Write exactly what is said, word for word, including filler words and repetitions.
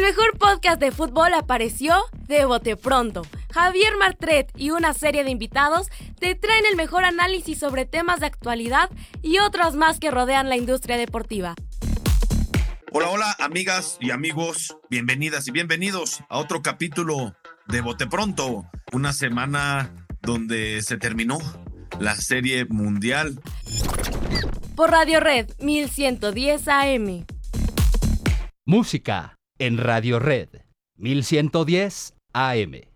mejor podcast de fútbol apareció de bote pronto. Javier Martret y una serie de invitados te traen el mejor análisis sobre temas de actualidad y otros más que rodean la industria deportiva. Hola, hola, amigas y amigos, bienvenidas y bienvenidos a otro capítulo de Bote Pronto, una semana donde se terminó la Serie Mundial. Por Radio Red mil ciento diez A M. Música en Radio Red mil ciento diez A M.